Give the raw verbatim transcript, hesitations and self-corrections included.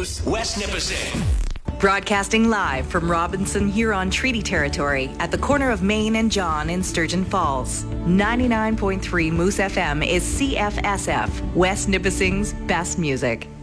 News, West Nipissing. Broadcasting live from Robinson Huron Treaty Territory at the corner of Main and John in Sturgeon Falls. ninety-nine point three Moose F M is C F S F, West Nipissing's best music.